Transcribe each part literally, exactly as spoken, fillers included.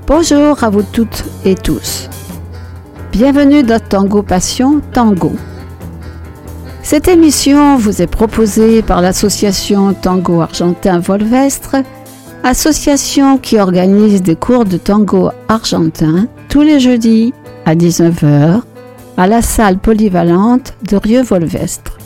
Bonjour à vous toutes et tous. Bienvenue dans Tango Passion Tango. Cette émission vous est proposée par l'association Tango Argentin Volvestre, association qui organise des cours de tango argentin tous les jeudis à dix-neuf heures à la salle polyvalente de Rieux-Volvestre.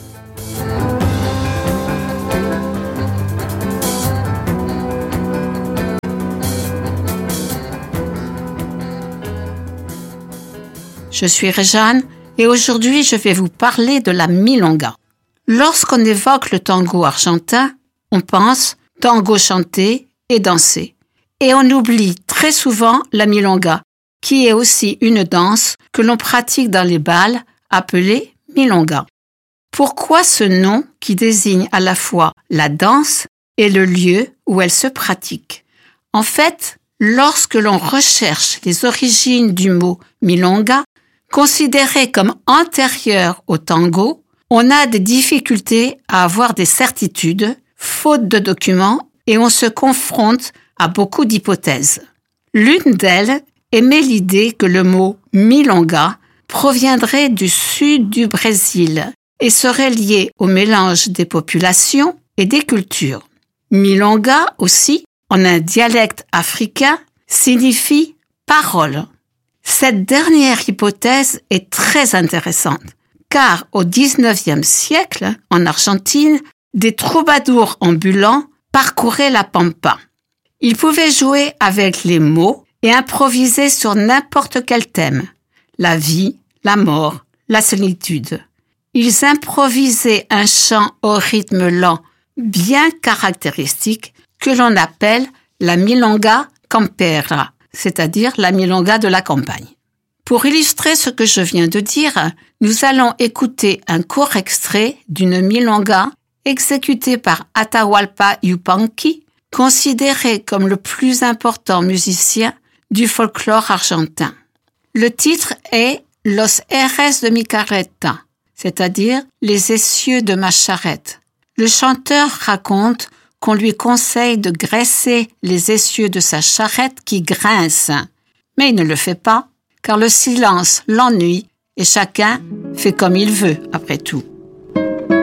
Je suis Réjeanne et aujourd'hui je vais vous parler de la milonga. Lorsqu'on évoque le tango argentin, on pense tango chanté et dansé. Et on oublie très souvent la milonga, qui est aussi une danse que l'on pratique dans les bals appelée milonga. Pourquoi ce nom qui désigne à la fois la danse et le lieu où elle se pratique? En fait, lorsque l'on recherche les origines du mot milonga, considéré comme antérieur au tango, on a des difficultés à avoir des certitudes, faute de documents, et on se confronte à beaucoup d'hypothèses. L'une d'elles émet l'idée que le mot milonga proviendrait du sud du Brésil et serait lié au mélange des populations et des cultures. Milonga aussi, en un dialecte africain, signifie parole. Cette dernière hypothèse est très intéressante, car au dix-neuvième siècle, en Argentine, des troubadours ambulants parcouraient la pampa. Ils pouvaient jouer avec les mots et improviser sur n'importe quel thème, la vie, la mort, la solitude. Ils improvisaient un chant au rythme lent bien caractéristique que l'on appelle la milonga campera, c'est-à-dire la milonga de la campagne. Pour illustrer ce que je viens de dire, nous allons écouter un court extrait d'une milonga exécutée par Atahualpa Yupanqui, considéré comme le plus important musicien du folklore argentin. Le titre est « Los ejes de mi carreta », c'est-à-dire « Les essieux de ma charrette ». Le chanteur raconte qu'on lui conseille de graisser les essieux de sa charrette qui grince. Mais il ne le fait pas, car le silence l'ennuie et chacun fait comme il veut, après tout.